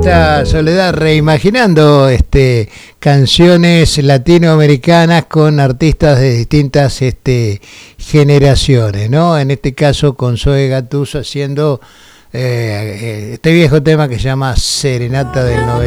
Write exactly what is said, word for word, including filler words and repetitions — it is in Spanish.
está Soledad reimaginando este canciones latinoamericanas con artistas de distintas este generaciones, ¿no? En este caso con Zoe Gattuso haciendo eh, este viejo tema que se llama Serenata del noventa.